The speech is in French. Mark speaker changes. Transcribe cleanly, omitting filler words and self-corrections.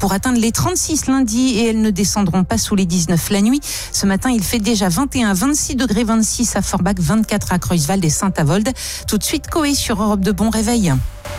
Speaker 1: pour atteindre les 36 lundi et elles ne descendront pas sous les 19 la nuit. Ce matin, il fait déjà 21, 26 degrés, 26 à Forbach, 24 à Creutzwald et Saint-Avold. Tout de suite, Coé sur Europe 2, bon réveil.